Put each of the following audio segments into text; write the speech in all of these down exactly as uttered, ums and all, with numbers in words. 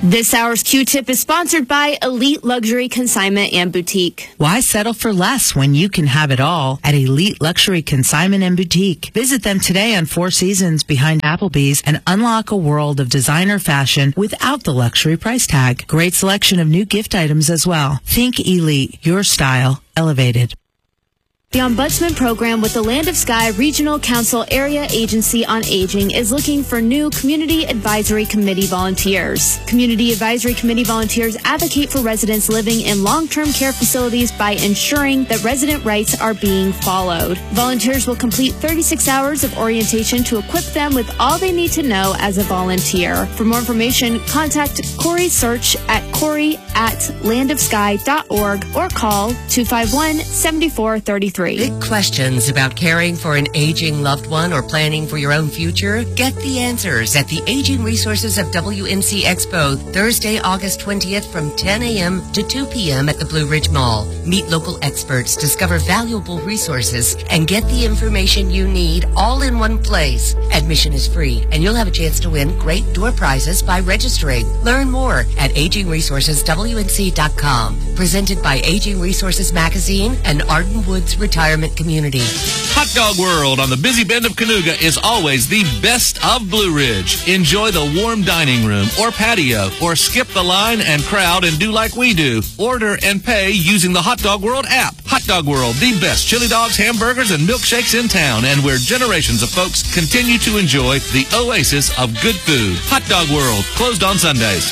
This hour's Q-Tip is sponsored by Elite Luxury Consignment and Boutique. Why settle for less when you can have it all at Elite Luxury Consignment and Boutique? Visit them today on Four Seasons behind Applebee's and unlock a world of designer fashion without the luxury price tag. Great selection of new gift items as well. Think Elite, your style elevated. The Ombudsman Program with the Land of Sky Regional Council Area Agency on Aging is looking for new Community Advisory Committee volunteers. Community Advisory Committee volunteers advocate for residents living in long-term care facilities by ensuring that resident rights are being followed. Volunteers will complete thirty-six hours of orientation to equip them with all they need to know as a volunteer. For more information, contact Corey Search at corey at land of sky dot org or call two five one, seven four three three. Big questions about caring for an aging loved one or planning for your own future? Get the answers at the Aging Resources of W N C Expo, Thursday, August twentieth from ten a.m. to two p.m. at the Blue Ridge Mall. Meet local experts, discover valuable resources, and get the information you need all in one place. Admission is free, and you'll have a chance to win great door prizes by registering. Learn more at aging resources w n c dot com. Presented by Aging Resources Magazine and Arden Woods Retirement Community. Hot Dog World on the busy bend of Cayuga is always the best of Blue Ridge. Enjoy the warm dining room or patio, or skip the line and crowd and do like we do. Order and pay using the Hot Dog World app. Hot Dog World, the best chili dogs, hamburgers, and milkshakes in town, and where generations of folks continue to enjoy the oasis of good food. Hot Dog World, closed on Sundays.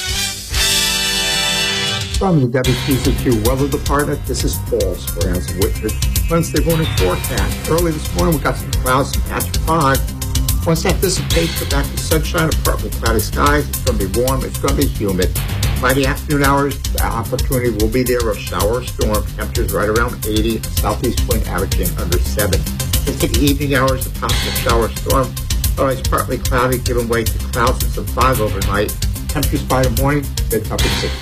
From the W Q Z Q Weather Department, this is Paul Speranza with your Wednesday morning forecast. Early this morning, we got some clouds and patch of fog. Once that dissipates, we're back to sunshine and partly cloudy skies. It's going to be warm. It's going to be humid. By the afternoon hours, the opportunity will be there of shower or storm. Temperatures right around eighty. Southeast wind averaging under seven. Into the evening hours, the possible shower or storm. Always partly cloudy, giving way to clouds and some fog overnight. Temperatures by the morning, mid-upper sixties.